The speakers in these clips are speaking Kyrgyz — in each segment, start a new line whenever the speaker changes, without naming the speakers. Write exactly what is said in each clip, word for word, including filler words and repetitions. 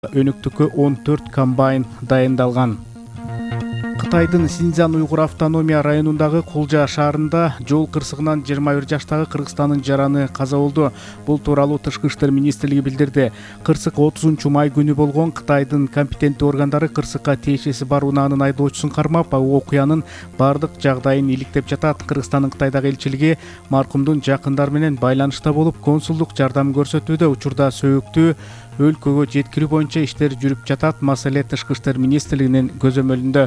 өнүктүккө он төрт комбайн дайындалган. Кытайдын Синьцзян уйгур автономия районундагы Кулжа шаарында жол кырсыгынан жыйырма бир жаштагы Кыргызстандын жараны каза болду. Бул тууралуу Тышкы иштер министрлиги билдирди. Кырсык отузунчу май күнү болгон. Кытайдын компетенттүү органдары кырсыкка тиешеси бар унаанын айдоочусун кармап, окуянын бардык жагдайын иликтеп жатат. Кыргызстандын Кытайдагы элчилиги маркумдун жакындары менен байланышта болуп, консулдук жардам көрсөтүүдө. Учурда сөөгүттүү өлкөгө жеткирүү боюнча иштер жүрүп жатат. Маселе Тышкы иштер министрлигинин көзөмөлүндө.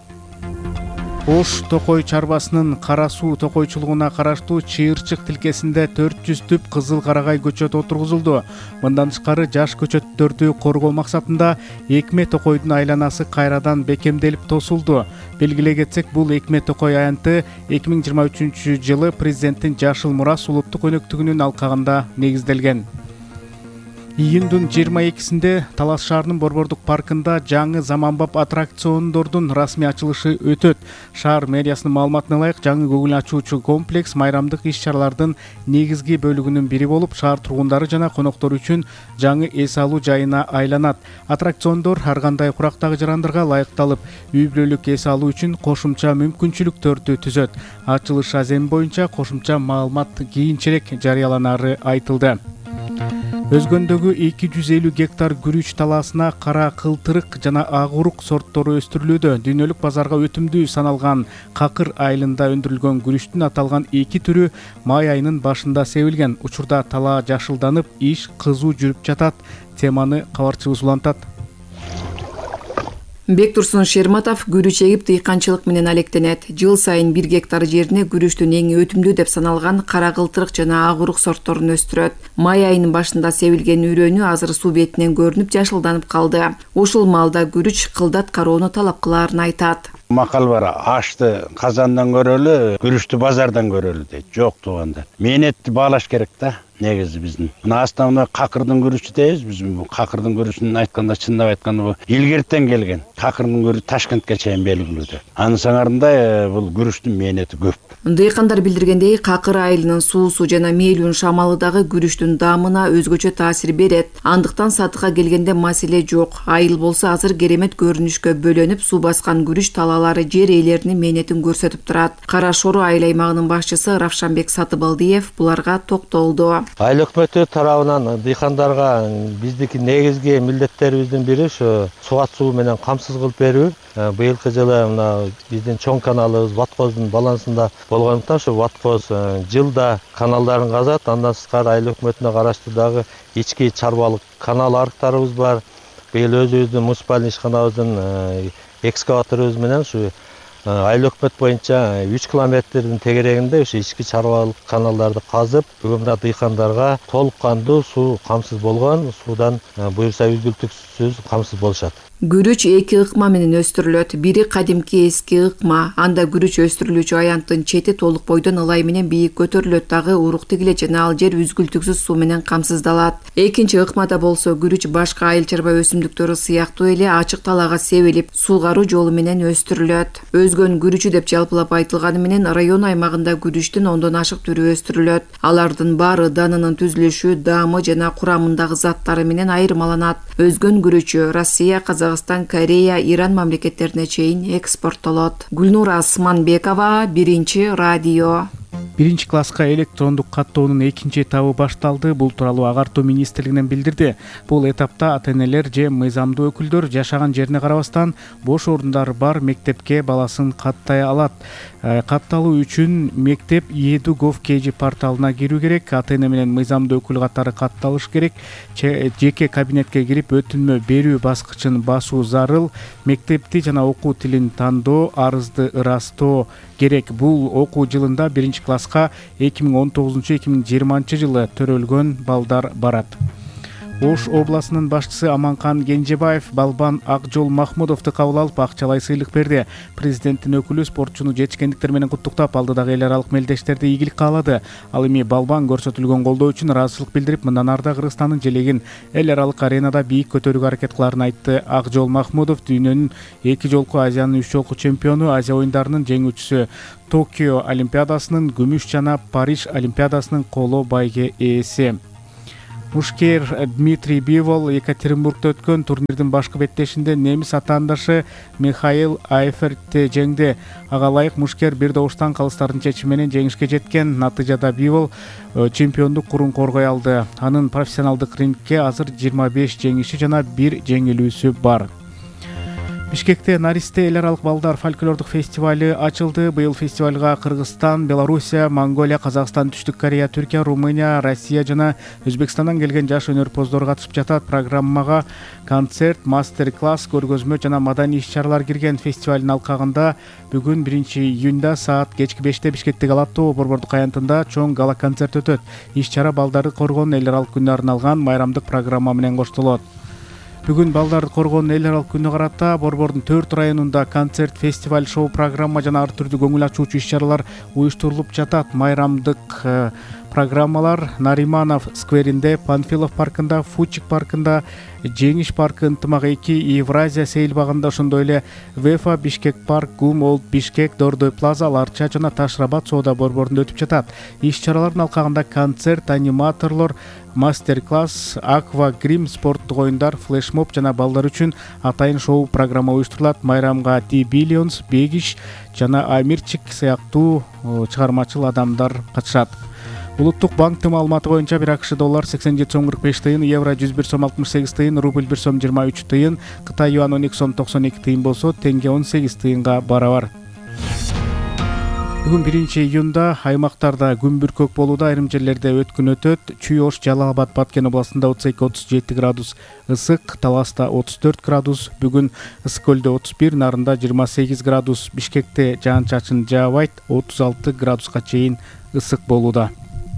Ош Токой чарбасынын Кара суу токойчулугуна караштуу Чыйырчык тилкесинде төрт жүз түп кызыл карагай көчөт отургузулду. Мындан тышкары жаш көчөттөрдү коргоо максатында Экме Токойдун айланасы кайрадан бекемделип тосулду. Белгилей кетсек, бул Экме Токой аянты эки миң жыйырма үчүнчү жылы президенттин Жашыл мурас улуттук өнөктүгүнүн алкагында негизделген. Июндун жыйырма экисинде Талас шаарынын Борбордук паркында жаңы заманбап аттракциондордун расмий ачылышы өтөт. Шаар мэриясынын маалыматына ылайык, жаңы көңүл ачуучу комплекс майрамдык иш-чаралардын негизги бөлүгүнүн бири болуп, шаар тургундары жана коноктору үчүн жаңы эс алуу жайына айланат. Аттракциондор ар кандай курактагы жарандырга ылайыкталып, үй бүлөлүк эс алуу үчүн кошумча мүмкүнчүлүктөрдү түзөт. Ачылыш аземи боюнча кошумча маалымат кийинчерээк жарыяланары айтылды. Өзгөндөгү эки жүз элүү гектар күрүч талаасына кара кылтырык жана ак урук сорттору өстүрүлүүдө. Дүйнөлүк базарга өтүмдүү саналган какыр айылында өндүрүлгөн күрүчтүн аталган эки түрү май айынын башында себилген. Учурда талаа жашылданып, иш кызуу жүрүп жатат. Теманы кабарчыбыз улантат.
Бектурсун Шерматов күрүч эгип дыйканчылык менен алектенет. Жыл сайын бир гектар жерине күрүчтүн эң өтүмдүү деп саналган кара кылтырык жана ак урук сортторун өстүрөт. Май айынын башында себилген үрөнү азыр суу бетинен көрүнүп жашылданып калды. Ушул маалда күрүч кылдат кароону талап кылаарын айтат.
Макал бар, ашты казандан көрөлү, күрүчтү базардан көрөлү дейт. Жок туугандар. Мээнетти баалаш керек да. Негизи биздин мына основной какырдын күрүчү дейбиз биз. Бул какырдын күрүчүн айтканда, чындап айтканда, бул илгертен келген. Какырдын күрүчү Ташкентке чейин белгилүү. Анын саңарында бул күрүчтүн мээнети көп.
Дыйкандар билдиргендей, какыр айылынын суусу жана мээлүүн шамалы дагы күрүчтүн даамына өзгөчө таасир берет. Андыктан сатыкка келгенде маселе жок. Айыл болсо азыр керемет көрүнүшкө бөлөнүп, суу баскан күрүч талаалары жер ээлеринин мээнетин көрсөтүп турат. Кара Шору айыл аймагынын башчысы Равшанбек Сатыбалдиев буларга токтолду.
Айыл өкмөтү тарабынан дыйкандарга биздики негизги милдеттерибиздин бири ушу сугат суу менен камсыз кылып берүү. Быйылкы жылы мына биздин чоң каналыбыз Ваткоздун балансында болгондуктан ушу Ваткоз жылда каналдарын казат. Андан тышкары айыл өкмөтүнө караштуу дагы ички чарбалык канал арыктарыбыз бар. Быйыл өзүбүздүн муниципалдык ишканабыздын экскаваторубуз менен ушу айыл өкмөт боюнча үч километрдин тегерегинде ушу ички чарбалык каналдарды казып, бүгүн мына дыйкандарга толук кандуу суу камсыз болгон. Суудан буюрса үзгүлтүксүз камсыз болушат.
Күрүч эки ыкма менен өстүрүлөт. Бири кадимки эски ыкма. Анда күрүч өстүрүлүүчү аянттын чети толук бойдон ылай менен бийик көтөрүлөт, дагы урук тигилет жана ал жер үзгүлтүксүз суу менен камсыздалат. Экинчи ыкмада болсо күрүч башка айыл чарба өсүмдүктөрү сыяктуу эле ачык талаага себилип, суугаруу жолу менен өстүрүлөт. Өзгөн күрүчү деп жалпылап айтылганы менен район аймагында күрүчтүн ондон ашык түрү өстүрүлөт. Алардын баары данынын түзүлүшү, даамы жана курамындагы заттары менен айырмаланат. Өзгөн күрүчү Россия, Казакстан, Корея, Иран мамлекеттерине чейин экспорттолот. Гүлнура Асманбекова, Биринчи радио.
Биринчи класска электрондук каттоонун экинчи этабы башталды. Бул тууралуу Агартуу министрлигинен билдирди. Бул этапта ата-энелер же мыйзамдуу өкүлдөр жашаган жерине карабастан бош орундар бар мектепке баласын каттай алат. Катталуу үчүн мектеп edu.gov.kg порталына кирүү керек. Ата-эне менен мыйзамдуу өкүл катары катталыш керек. Жеке кабинетке кирип өтүнмө берүү баскычын басуу зарыл. Мектепти жана окуу тилин тандоо, арызды ырастоо керек. Бул окуу жылында биринчи класска эки миң он тогузунчу эки миң жыйырманчы жылы төрөлгөн балдар барат. Ош областынын башчысы Аманкан Кенжебаев Балбан Акжол Махмудовду кабыл алып, акчалай сыйлык берди. Президенттин өкүлү спортчуну жетишкендиктер менен куттуктап, алдыдагы эл аралык мелдештерди ийгилик каалады. Ал эми Балбан көрсөтүлгөн колдоо үчүн ыраазычылык билдирип, мындан ары да Кыргызстандын желегин эл аралык аренада бийик көтөрүүгө аракет кылаарын айтты. Акжол Махмудов дүйнөнүн эки жолку, Азиянын үч жолку чемпиону, Азия оюндарынын жеңүүчүсү, Токио Олимпиадасынын күмүш жана Париж Олимпиадасынын коло байге ээси. Мушкер Дмитрий Бивол Екатеринбургда өткөн турнирдин башкы беттешинде немис атаандашы Михаил Айфертти жеңди. Ага ылайык мушкер бир добуштан калыстардын чечими менен жеңишке жеткен. Натыйжада Бивол чемпиондук курун коргой алды. Анын профессионалдык рингке азыр жыйырма беш жеңиши жана бир жеңилүүсү бар. Бишкекте Наристе эл аралык балдар фольклордук фестивалы ачылды. Быйыл фестивалга Кыргызстан, Белоруссия, Монголия, Казакстан, Түштүк Корея, Түркия, Румыния, Россия жана Өзбекстандан келген жаш өнөрпоздор катышып жатат. Программага концерт, мастер-класс, көргөзмө жана маданий иш-чаралар кирген. Фестивалдын алкагында бүгүн биринчи июнда саат кечки беште Бишкектеги Ала Тоо борбордук аянтында чоң гала концерт өтөт. Иш-чара балдарды коргоонун эл аралык күнүнө арналган майрамдык программа менен коштолот. Бүгүн балдарды коргоонун эл аралык күнүнө карата борбордун төрт районунда концерт, фестиваль, шоу программа жана ар түрдүү көңүл ачуучу иш-чаралар уюштурулуп жатат. Майрамдык программалар Нариманов скверинде, Панфилов паркында, Фучик паркында, Жеңиш паркы, Ынтымак эки, Евразия сейил багында, ошондой эле Вефа, Бишкек парк, Гум, Олд Бишкек, Дордой плаза, Ларча жана Ташрабад соода борборунда өтүп жатат. Иш-чаралардын алкагында концерт, аниматорлор, мастер-класс, аква грим, спорттук оюндар, флешмоб жана балдар үчүн атайын шоу программа уюштурулат. Майрамга Ди Биллионс, Бегиш жана Амирчик сыяктуу чыгармачыл адамдар катышат. Улуттук банктын маалыматы боюнча бир АКШ доллар сексен жети сом кырк беш тыйын, евро жүз бир сом алтымыш сегиз тыйын, рубль бир сом жыйырма үч тыйын, Кытай юан он эки сом токсон эки тыйын болсо, тенге он сегиз тыйынга барабар. Бүгүн биринчи июнда аймактарда күн бүркөк болууда, айрым жерлерде өткүн өтөт. Чүй, Ош, Жалал Абад, Баткен областында отуз эки отуз жети градус ысык, Таласта отуз төрт градус, бүгүн Ысык көлдө отуз бир, Нарында жыйырма сегиз градус, Бишкекте жаан-чачын жаабайт, отуз алты градуска чейин ысык болууда.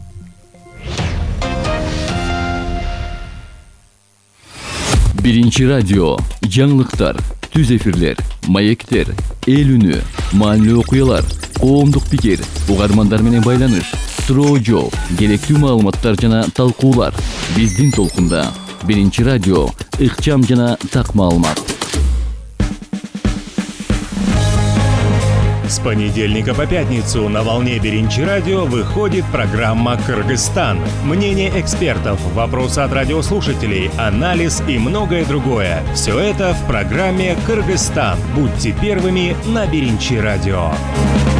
Биринчи радио, жаңылыктар, түз эфирлер, маектер, эл үнү, маанилүү окуялар, коомдук пикир, угармандар менен байланыш, суроо жооп, керектүү маалыматтар жана талкуулар. Биздин толкунда Биринчи радио, ыкчам жана так маалымат.
С понедельника по пятницу на волне Биринчи радио выходит программа «Кыргызстан». Мнение экспертов, вопросы от радиослушателей, анализ и многое другое. Все это в программе «Кыргызстан». Будьте первыми на Биринчи радио.